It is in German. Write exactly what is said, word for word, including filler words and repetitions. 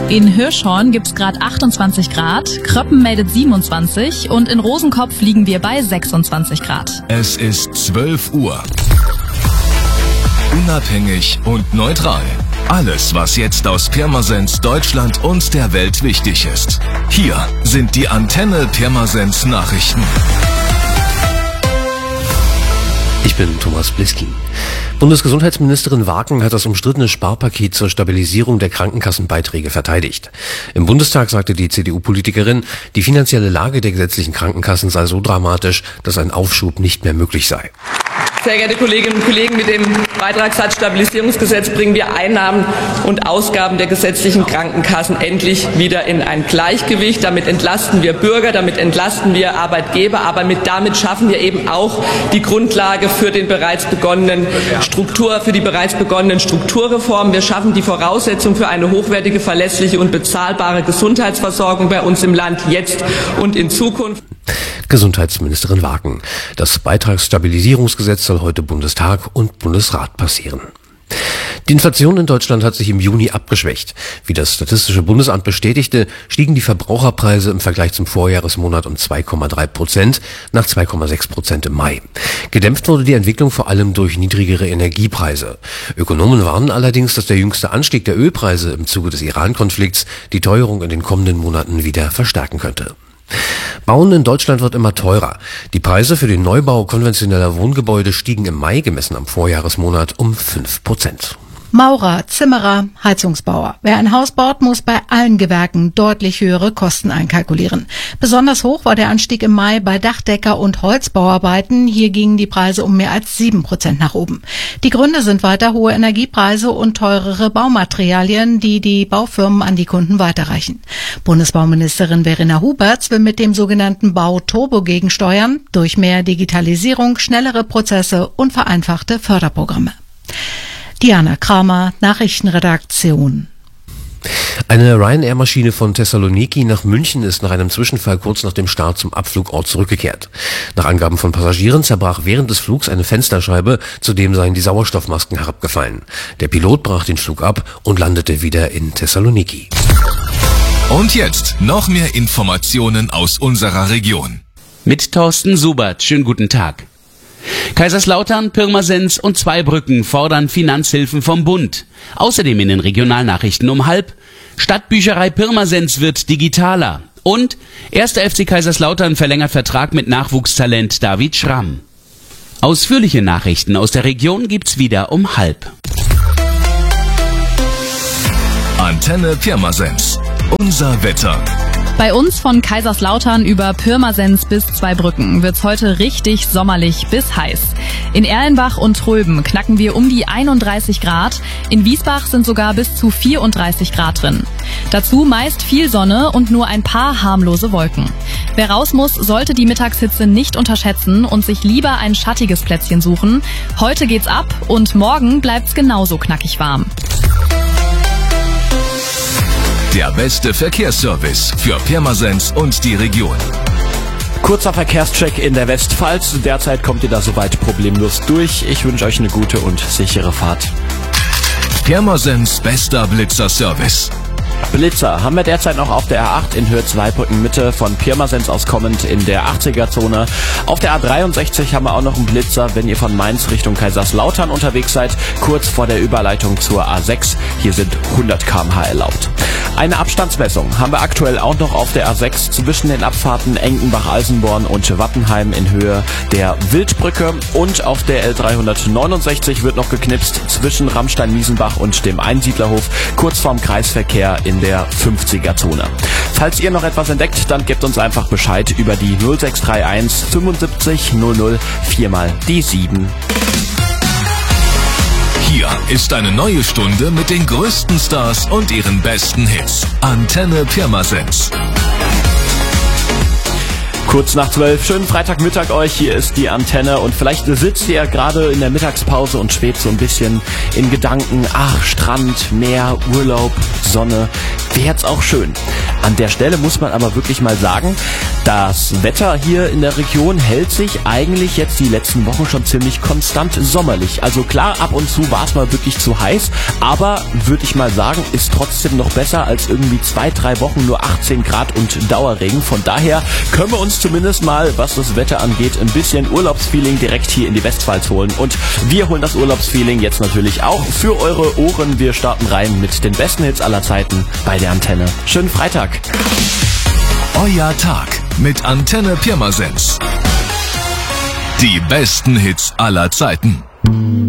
In Hirschhorn gibt's gerade achtundzwanzig Grad, Kröppen meldet siebenundzwanzig und in Rosenkopf liegen wir bei sechsundzwanzig Grad. Es ist zwölf Uhr. Unabhängig und neutral. Alles, was jetzt aus Pirmasens, Deutschland und der Welt wichtig ist. Hier sind die Antenne Pirmasens Nachrichten. Ich bin Thomas Blisky. Bundesgesundheitsministerin Waken hat das umstrittene Sparpaket zur Stabilisierung der Krankenkassenbeiträge verteidigt. Im Bundestag sagte die C D U-Politikerin, die finanzielle Lage der gesetzlichen Krankenkassen sei so dramatisch, dass ein Aufschub nicht mehr möglich sei. Sehr geehrte Kolleginnen und Kollegen, mit dem Beitragssatzstabilisierungsgesetz bringen wir Einnahmen und Ausgaben der gesetzlichen Krankenkassen endlich wieder in ein Gleichgewicht. Damit entlasten wir Bürger, damit entlasten wir Arbeitgeber, aber mit, damit schaffen wir eben auch die Grundlage für den bereits begonnenen Struktur, für die bereits begonnenen Strukturreformen. Wir schaffen die Voraussetzung für eine hochwertige, verlässliche und bezahlbare Gesundheitsversorgung bei uns im Land jetzt und in Zukunft. Gesundheitsministerin Waken. Das Beitragsstabilisierungsgesetz soll heute Bundestag und Bundesrat passieren. Die Inflation in Deutschland hat sich im Juni abgeschwächt. Wie das Statistische Bundesamt bestätigte, stiegen die Verbraucherpreise im Vergleich zum Vorjahresmonat um zwei Komma drei Prozent nach zwei Komma sechs Prozent im Mai. Gedämpft wurde die Entwicklung vor allem durch niedrigere Energiepreise. Ökonomen warnen allerdings, dass der jüngste Anstieg der Ölpreise im Zuge des Iran-Konflikts die Teuerung in den kommenden Monaten wieder verstärken könnte. Bauen in Deutschland wird immer teurer. Die Preise für den Neubau konventioneller Wohngebäude stiegen im Mai, gemessen am Vorjahresmonat, um fünf Prozent. Maurer, Zimmerer, Heizungsbauer. Wer ein Haus baut, muss bei allen Gewerken deutlich höhere Kosten einkalkulieren. Besonders hoch war der Anstieg im Mai bei Dachdecker- und Holzbauarbeiten. Hier gingen die Preise um mehr als sieben Prozent nach oben. Die Gründe sind weiter hohe Energiepreise und teurere Baumaterialien, die die Baufirmen an die Kunden weiterreichen. Bundesbauministerin Verena Huberts will mit dem sogenannten Bau-Turbo gegensteuern, durch mehr Digitalisierung, schnellere Prozesse und vereinfachte Förderprogramme. Diana Kramer, Nachrichtenredaktion. Eine Ryanair-Maschine von Thessaloniki nach München ist nach einem Zwischenfall kurz nach dem Start zum Abflugort zurückgekehrt. Nach Angaben von Passagieren zerbrach während des Flugs eine Fensterscheibe, zudem seien die Sauerstoffmasken herabgefallen. Der Pilot brach den Flug ab und landete wieder in Thessaloniki. Und jetzt noch mehr Informationen aus unserer Region. Mit Thorsten Subert. Schönen guten Tag. Kaiserslautern, Pirmasens und Zweibrücken fordern Finanzhilfen vom Bund. Außerdem in den Regionalnachrichten um halb: Stadtbücherei Pirmasens wird digitaler. Und erster F C Kaiserslautern verlängert Vertrag mit Nachwuchstalent David Schramm. Ausführliche Nachrichten aus der Region gibt's wieder um halb. Antenne Pirmasens. Unser Wetter. Bei uns von Kaiserslautern über Pirmasens bis Zweibrücken wird's heute richtig sommerlich bis heiß. In Erlenbach und Tröben knacken wir um die einunddreißig Grad. In Wiesbach sind sogar bis zu vierunddreißig Grad drin. Dazu meist viel Sonne und nur ein paar harmlose Wolken. Wer raus muss, sollte die Mittagshitze nicht unterschätzen und sich lieber ein schattiges Plätzchen suchen. Heute geht's ab und morgen bleibt's genauso knackig warm. Der beste Verkehrsservice für Pirmasens und die Region. Kurzer Verkehrscheck in der Westpfalz. Derzeit kommt ihr da soweit problemlos durch. Ich wünsche euch eine gute und sichere Fahrt. Pirmasens bester Blitzerservice. Blitzer haben wir derzeit noch auf der A acht in Höhe Zweibrücken Mitte von Pirmasens aus kommend in der achtziger-Zone. Auf der A dreiundsechzig haben wir auch noch einen Blitzer, wenn ihr von Mainz Richtung Kaiserslautern unterwegs seid, kurz vor der Überleitung zur A sechs. Hier sind hundert Kilometer pro Stunde erlaubt. Eine Abstandsmessung haben wir aktuell auch noch auf der A sechs zwischen den Abfahrten Enkenbach-Alsenborn und Wattenheim in Höhe der Wildbrücke. Und auf der L dreihundertneunundsechzig wird noch geknipst zwischen Rammstein-Miesenbach und dem Einsiedlerhof, kurz vorm Kreisverkehr in der fünfziger-Zone. Falls ihr noch etwas entdeckt, dann gebt uns einfach Bescheid über die null sechs drei eins fünfundsiebzig null null vier mal die sieben. Hier ist eine neue Stunde mit den größten Stars und ihren besten Hits. Antenne Pirmasens. Kurz nach zwölf, schönen Freitagmittag euch, hier ist die Antenne und vielleicht sitzt ihr gerade in der Mittagspause und schwebt so ein bisschen in Gedanken, ach, Strand, Meer, Urlaub, Sonne, wäre jetzt auch schön. An der Stelle muss man aber wirklich mal sagen, Das Wetter hier in der Region hält sich eigentlich jetzt die letzten Wochen schon ziemlich konstant sommerlich. Also klar, ab und zu war es mal wirklich zu heiß, aber würde ich mal sagen, ist trotzdem noch besser als irgendwie zwei, drei Wochen nur achtzehn Grad und Dauerregen. Von daher können wir uns zumindest mal, was das Wetter angeht, ein bisschen Urlaubsfeeling direkt hier in die Westpfalz holen. Und wir holen das Urlaubsfeeling jetzt natürlich auch für eure Ohren. Wir starten rein mit den besten Hits aller Zeiten bei der Antenne. Schönen Freitag. Euer Tag mit Antenne Pirmasens. Die besten Hits aller Zeiten.